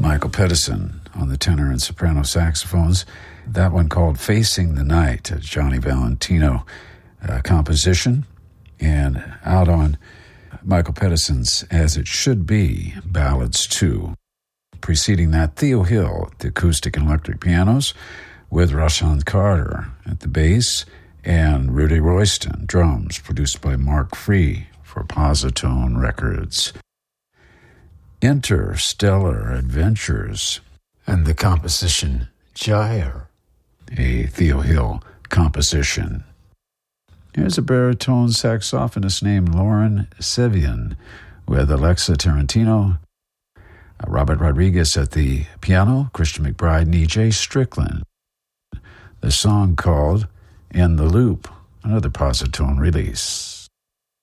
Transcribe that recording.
Michael Pedersen on the tenor and soprano saxophones. That one called Facing the Night, a Johnny Valentino composition, and out on Michael Pedersen's As It Should Be, Ballads 2. Preceding that, Theo Hill at the acoustic and electric pianos, with Rashaan Carter at the bass, and Rudy Royston, drums, produced by Mark Free for Positone Records. Interstellar Adventures, and the composition Gyre, a Theo Hill composition. Here's a baritone saxophonist named Lauren Sevian with Alexa Tarantino, Robert Rodriguez at the piano, Christian McBride, and E.J. Strickland. The song called In the Loop, another Positone release.